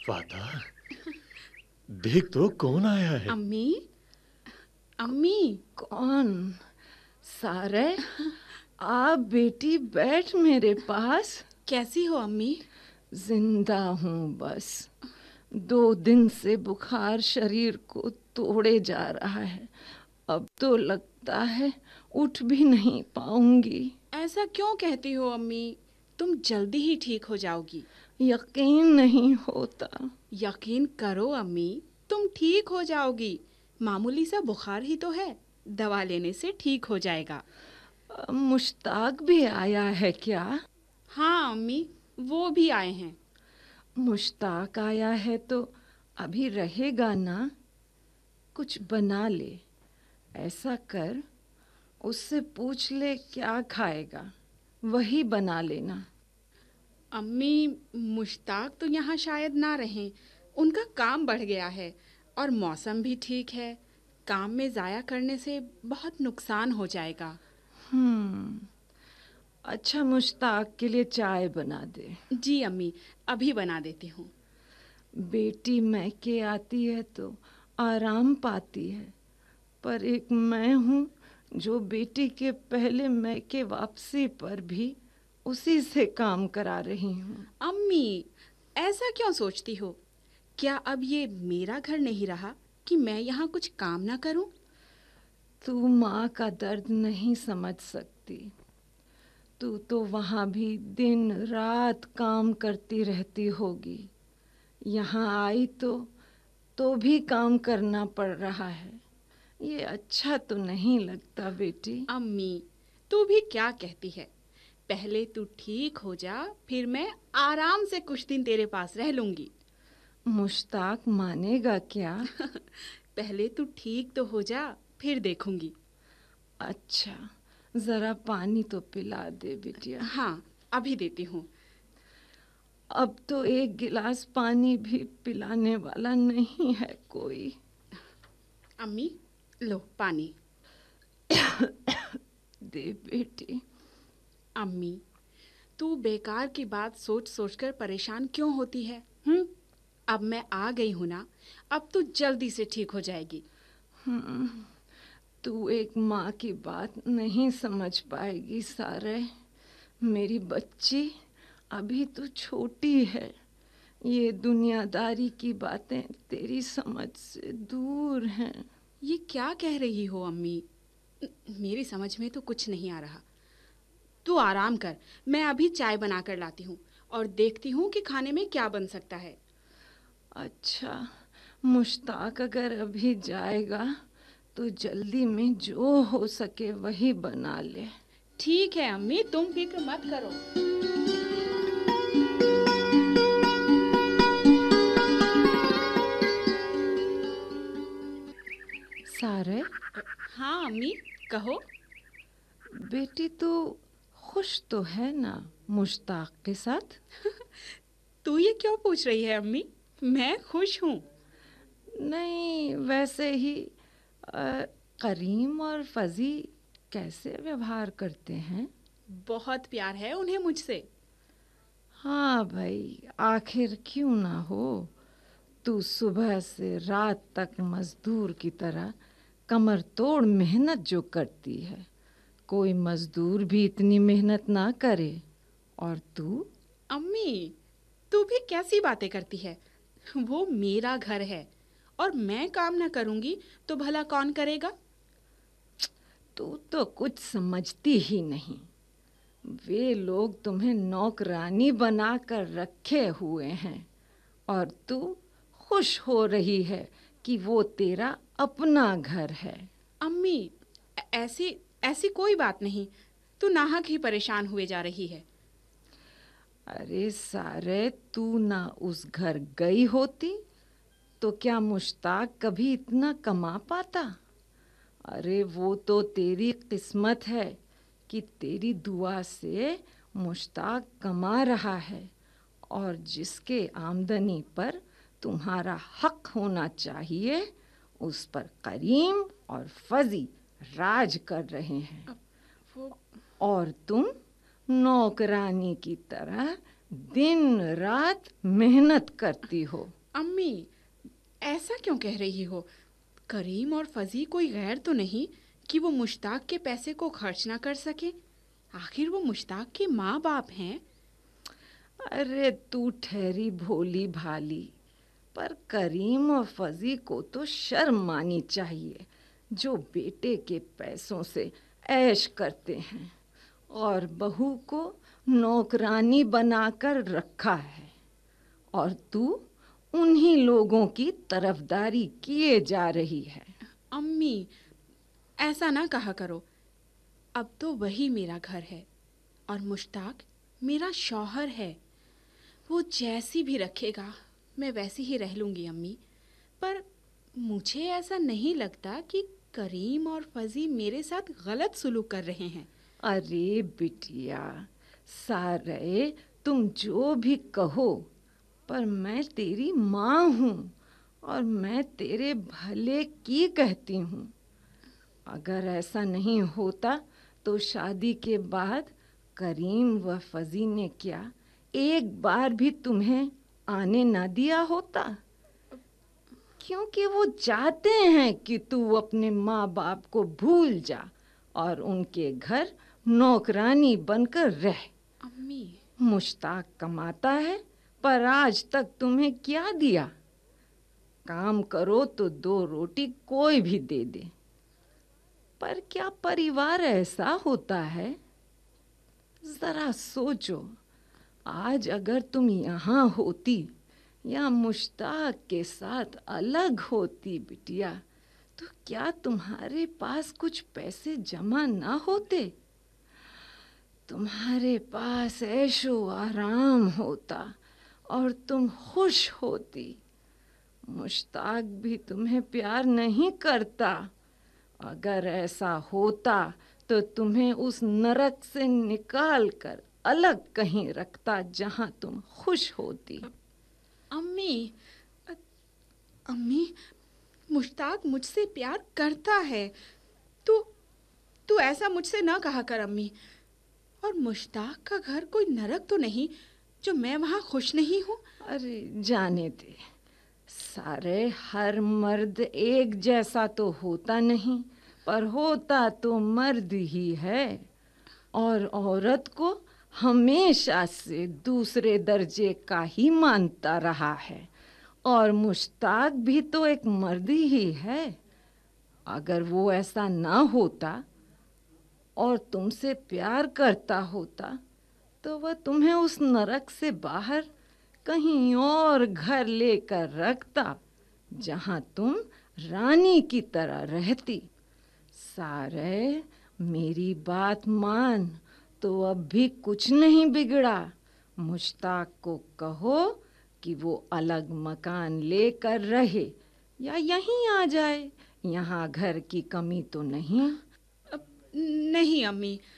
वादा, देख तो कौन आया है। अम्मी, अम्मी। कौन? सारे, आ बेटी, बैठ मेरे पास। कैसी हो अम्मी? जिंदा हूँ बस। 2 दिन से बुखार शरीर को तोड़े जा रहा है। अब तो लगता है उठ भी नहीं पाऊंगी। ऐसा क्यों कहती हो अम्मी? तुम जल्दी ही ठीक हो जाओगी। यकीन नहीं होता। यकीन करो अम्मी, तुम ठीक हो जाओगी। मामूली सा बुखार ही तो है, दवा लेने से ठीक हो जाएगा। मुश्ताक भी आया है क्या? हाँ अम्मी, वो भी आए हैं। मुश्ताक आया है तो अभी रहेगा ना? कुछ बना ले। ऐसा कर, उससे पूछ ले क्या खाएगा, वही बना लेना। अम्मी, मुश्ताक तो यहाँ शायद ना रहें। उनका काम बढ़ गया है और मौसम भी ठीक है। काम में ज़ाया करने से बहुत नुकसान हो जाएगा। अच्छा, मुश्ताक के लिए चाय बना दे। जी अम्मी, अभी बना देती हूँ। बेटी मैके आती है तो आराम पाती है, पर एक मैं हूँ जो बेटी के पहले मैके वापसी पर भी उसी से काम करा रही हूँ। अम्मी, ऐसा क्यों सोचती हो? क्या अब ये मेरा घर नहीं रहा कि मैं यहाँ कुछ काम ना करूँ? तू माँ का दर्द नहीं समझ सकती। तू तो वहाँ भी दिन रात काम करती रहती होगी। यहाँ आई तो भी काम करना पड़ रहा है। ये अच्छा तो नहीं लगता बेटी। अम्मी, तू भी क्या कहती है? पहले तू ठीक हो जा, फिर मैं आराम से कुछ दिन तेरे पास रह लूंगी। मुश्ताक मानेगा क्या? पहले तू ठीक तो हो जा, फिर देखूंगी। अच्छा, जरा पानी तो पिला दे बिटिया। हाँ, अभी देती हूँ। अब तो 1 गिलास पानी भी पिलाने वाला नहीं है कोई। अम्मी, लो पानी। दे बेटी। अम्मी, तू बेकार की बात सोच सोचकर परेशान क्यों होती है? अब मैं आ गई हूँ ना, अब तू जल्दी से ठीक हो जाएगी। तू एक माँ की बात नहीं समझ पाएगी सारे। मेरी बच्ची, अभी तो छोटी है। ये दुनियादारी की बातें तेरी समझ से दूर हैं। ये क्या कह रही हो अम्मी? मेरी समझ में तो कुछ नहीं आ रहा। तू आराम कर, मैं अभी चाय बना कर लाती हूँ और देखती हूँ कि खाने में क्या बन सकता है। अच्छा, मुश्ताक अगर अभी जाएगा तो जल्दी में जो हो सके वही बना ले। ठीक है अम्मी, तुम फिक्र मत करो। सारे, हाँ अम्मी, कहो। बेटी तो खुश तो है ना मुश्ताक के साथ? तू ये क्यों पूछ रही है अम्मी? मैं खुश हूँ। नहीं, वैसे ही। करीम और फजी कैसे व्यवहार करते हैं? बहुत प्यार है उन्हें मुझसे। हाँ भाई, आखिर क्यों ना हो। तू सुबह से रात तक मजदूर की तरह कमर तोड़ मेहनत जो करती है, कोई मजदूर भी इतनी मेहनत ना करे। और तू? अम्मी, तू भी कैसी बातें करती है? वो मेरा घर है और मैं काम ना करूंगी तो भला कौन करेगा? तू तो कुछ समझती ही नहीं। वे लोग तुम्हें नौकरानी बना कर रखे हुए हैं और तू खुश हो रही है कि वो तेरा अपना घर है। अम्मी, ऐसी ऐसी कोई बात नहीं। तू नाहक ही परेशान हुए जा रही है। अरे सारे, तू ना उस घर गई होती तो क्या मुश्ताक कभी इतना कमा पाता? अरे वो तो तेरी किस्मत है कि तेरी दुआ से मुश्ताक कमा रहा है, और जिसके आमदनी पर तुम्हारा हक होना चाहिए उस पर करीम और फजी राज कर रहे हैं। वो और तुम नौकरानी की तरह दिन रात मेहनत करती हो। अम्मी, ऐसा क्यों कह रही हो? करीम और फजी कोई गैर तो नहीं कि वो मुश्ताक के पैसे को खर्च ना कर सके। आखिर वो मुश्ताक के माँ बाप हैं। अरे तू ठहरी भोली भाली, पर करीम और फजी को तो शर्म मानी चाहिए, जो बेटे के पैसों से ऐश करते हैं और बहू को नौकरानी बनाकर रखा है, और तू उन्हीं लोगों की तरफदारी किए जा रही है। अम्मी, ऐसा ना कहा करो। अब तो वही मेरा घर है और मुश्ताक मेरा शौहर है। वो जैसी भी रखेगा मैं वैसी ही रह लूँगी अम्मी। पर मुझे ऐसा नहीं लगता कि करीम और फजी मेरे साथ गलत सलूक कर रहे हैं। अरे बिटिया, सारे तुम जो भी कहो, पर मैं तेरी माँ हूँ और मैं तेरे भले की कहती हूँ। अगर ऐसा नहीं होता तो शादी के बाद करीम व फजी ने क्या एक बार भी तुम्हें आने ना दिया होता? क्योंकि वो चाहते हैं कि तू अपने माँ बाप को भूल जा और उनके घर नौकरानी बनकर रह। अम्मी, मुश्ताक कमाता है, पर आज तक तुम्हें क्या दिया? काम करो तो 2 रोटी कोई भी दे दे। पर क्या परिवार ऐसा होता है? जरा सोचो, आज अगर तुम यहाँ होती या मुश्ताक के साथ अलग होती बिटिया, तो क्या तुम्हारे पास कुछ पैसे जमा ना होते? तुम्हारे पास ऐशो आराम होता और तुम खुश होती। मुश्ताक भी तुम्हें प्यार नहीं करता। अगर ऐसा होता तो तुम्हें उस नरक से निकाल कर अलग कहीं रखता जहां तुम खुश होती। अम्मी, अम्मी, मुश्ताक मुझसे प्यार करता है। तू तू ऐसा मुझसे ना कहा कर अम्मी। और मुश्ताक का घर कोई नरक तो नहीं जो मैं वहाँ खुश नहीं हूँ। अरे जाने दे, सारे हर मर्द एक जैसा तो होता नहीं, पर होता तो मर्द ही है। और औरत को हमेशा से दूसरे दर्जे का ही मानता रहा है, और मुश्ताक भी तो एक मर्द ही है। अगर वो ऐसा ना होता और तुमसे प्यार करता होता, तो वह तुम्हें उस नरक से बाहर कहीं और घर लेकर रखता जहां तुम रानी की तरह रहती। सारे मेरी बात मान, तो अब भी कुछ नहीं बिगड़ा। मुश्ताक को कहो कि वो अलग मकान लेकर रहे या यहीं आ जाए। यहाँ घर की कमी तो नहीं। अब नहीं अम्मी,